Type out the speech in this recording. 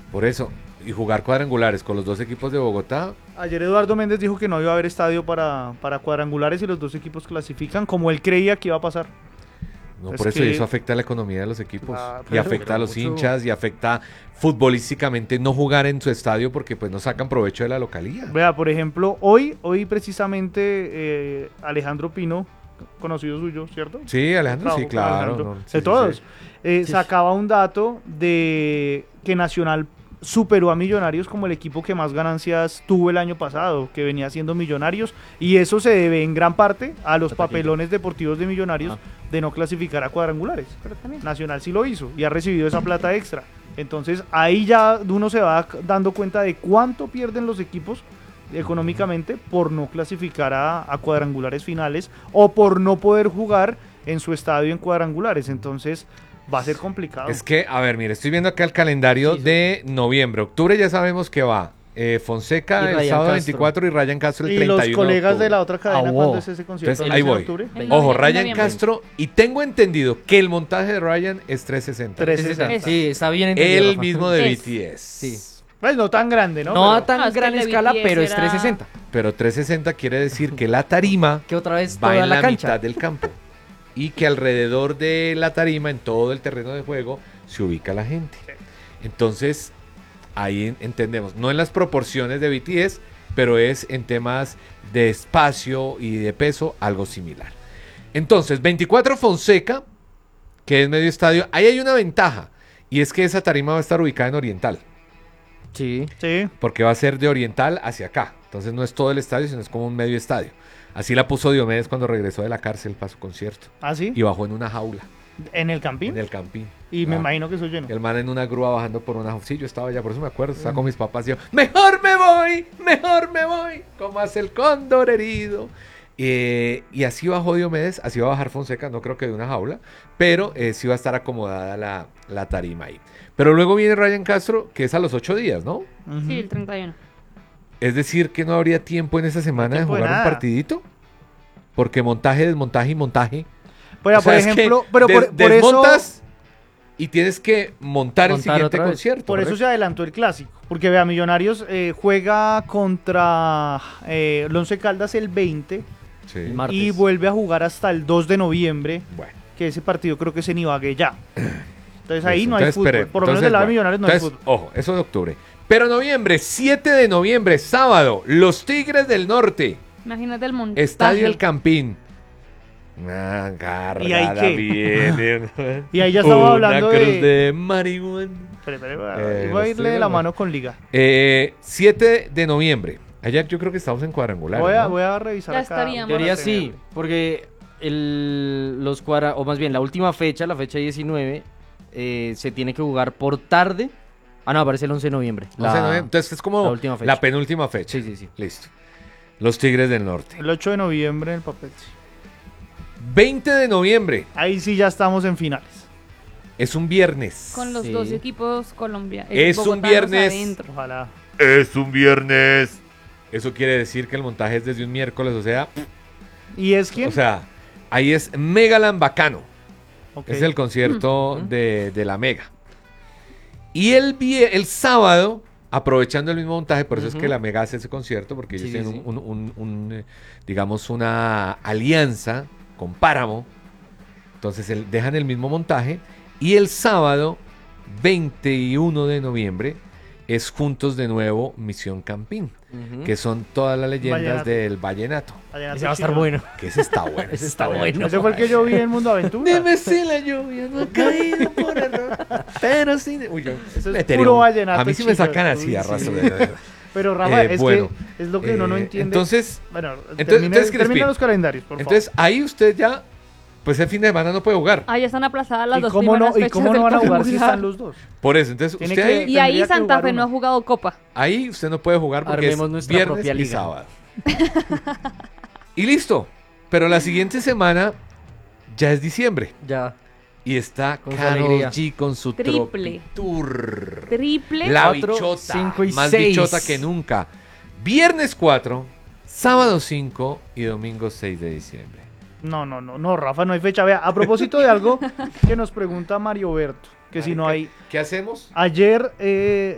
Por eso, y jugar cuadrangulares con los dos equipos de Bogotá, Ayer Eduardo Méndez dijo que no iba a haber estadio para cuadrangulares y los dos equipos clasifican como él creía que iba a pasar. no, Es por eso, que- y eso afecta a la economía de los equipos, y Claro, afecta a los mucho. hinchas, y afecta futbolísticamente no jugar en su estadio porque pues no sacan provecho de la localía. Vea, por ejemplo, hoy precisamente Alejandro Pino, conocido suyo, ¿cierto? Sí, Alejandro, sí, Trabajo con claro. Alejandro, no, sí, de sí, todos. sí. Sacaba un dato de que Nacional superó a Millonarios como el equipo que más ganancias tuvo el año pasado, que venía siendo Millonarios, y eso se debe en gran parte a los La taquilla. papelones deportivos de Millonarios de no clasificar a cuadrangulares. Pero también. Nacional sí lo hizo y ha recibido esa plata extra. Entonces ahí ya uno se va dando cuenta de cuánto pierden los equipos económicamente por no clasificar a cuadrangulares finales o por no poder jugar en su estadio en cuadrangulares. Entonces va a ser complicado. Es que, a ver, mire, estoy viendo acá el calendario de noviembre. Octubre ya sabemos que va Fonseca Y el Ryan sábado Castro. 24 y Ryan Castro el Y 31 los colegas de la octubre. otra cadena, Ah, ¿cuándo wow. es ese concierto? Entonces, ahí ¿En voy. octubre? En Ojo, noviembre. Ryan Castro, y tengo entendido que el montaje de Ryan es 360. 360. Sí, está bien entendido, El Rafa. mismo de Es. BTS. Sí. Pues no tan grande, ¿no? No a Pero- tan No, es que gran el de escala, BTS pero es era- 360. Pero 360 quiere decir que la tarima Que otra vez va toda en la la cancha. mitad del campo. Y que alrededor de la tarima, en todo el terreno de juego, se ubica la gente. Entonces, ahí entendemos. No en las proporciones de BTS, pero es en temas de espacio y de peso algo similar. Entonces, 24 Fonseca, que es medio estadio. Ahí hay una ventaja. Y es que esa tarima va a estar ubicada en Oriental. Sí. Sí. Porque va a ser de Oriental hacia acá. Entonces no es todo el estadio, sino es como un medio estadio. Así la puso Diomedes cuando regresó de la cárcel para su concierto. ¿Ah, sí? Y bajó en una jaula, ¿En el Campín? en el campín. Y me Ah. imagino que eso lleno. El man en una grúa bajando por una jaula. Sí, yo estaba allá, por eso me acuerdo. Estaba con mis papás y yo, ¡mejor me voy! ¡Mejor me voy! Como hace el cóndor herido. Y así bajó Diomedes, así va a bajar Fonseca, no creo que de una jaula, pero sí va a estar acomodada la tarima ahí. Pero luego viene Ryan Castro, que es a los 8 días, ¿no? Ujú. Sí, el 31. Es decir, que no habría tiempo en esa semana de tiempo de jugar un nada. partidito. Porque montaje, desmontaje y montaje. Pero, O sea, por es que ejemplo, pero por eso... desmontas y tienes que montar el Montar siguiente otra vez. concierto. Por eso ¿correcto? se adelantó el clásico. Porque vea, Millonarios juega contra el Once Caldas el 20 Sí. El martes. y vuelve a jugar hasta el 2 de noviembre, Bueno. que ese partido creo que es en Ibagué ya. Entonces ahí Listo. no hay Entonces, fútbol. espere. Por lo menos Entonces, del lado de bueno. Millonarios no hay Entonces, fútbol. ojo, eso de octubre. Pero noviembre, 7 de noviembre, sábado, los Tigres del Norte, Imagínate el montaje. Estadio El Campín. ¿Y ahí Cargada qué? viene. Y ahí ya estamos Una hablando cruz de... de marihuana. Espere, voy los a irle de Tigres, la bueno. mano con Liga. 7 de noviembre. Allá yo creo que estamos en cuadrangular. ¿no? Voy a revisar Ya acá. estaríamos. En teoría para sí, tener- porque o más bien la última fecha, la fecha 19, se tiene que jugar por tarde. Ah, no, aparece el 11 de noviembre. 11 de noviembre. Entonces es como la última fecha. la penúltima fecha. Sí, sí, sí. Listo. Los Tigres del Norte. El 8 de noviembre en el papel. Sí. 20 de noviembre. Ahí sí ya estamos en finales. Es un viernes. Con los Sí. dos equipos colombianos. Es un viernes. Ojalá. Es un viernes. Eso quiere decir que el montaje es desde un miércoles, ¿Y es quién? o sea, ahí es Megaland Bacano. Ok. Es el concierto de la Mega. Y el sábado, aprovechando el mismo montaje, por eso es que la Mega hace ese concierto, porque ellos Sí, tienen sí. digamos, una alianza con Páramo. Entonces dejan el mismo montaje. Y el sábado, 21 de noviembre, es juntos de nuevo Misión Campín, Ujú. que son todas las leyendas Vallenato. del vallenato. Vallenato Ese va a estar chino. bueno. Que ese está bueno. Ese está bueno. Ese fue el que yo vi en Mundo Aventura. Debe ser la lluvia, no ha caído por error. Pero sí. Uy, yo Eso es metería puro un- vallenato A mí sí me chino. sacan así Uy, a sí. raso. Pero Rafa, es bueno, que es lo que uno no entiende. Entonces, bueno, entonces, termina Crispín, los calendarios, por entonces ahí usted ya, pues el fin de semana no puede jugar. Ah, ya están aplazadas las favor. dos ¿Y cómo primeras no, y fechas cómo del no van a jugar si cuadrangular. están los dos? Por eso, entonces Tiene usted que- ahí, Y ahí Tendría que Santa jugar Fe no uno. ha jugado Copa. ahí usted no puede jugar porque Armemos es nuestra viernes propia y liga. sábado. Y listo. Pero la siguiente semana ya es diciembre. Ya. Y está Con su Karol alegría. G con su Triple. Tour. Triple. La 4, bichota, 5 y más 6. bichota que nunca. Viernes 4, sábado 5 y domingo 6 de diciembre. No, Rafa, no hay fecha. Vea, a propósito de algo que nos pregunta Mario Berto, que si no hay... ¿Qué hacemos? Ayer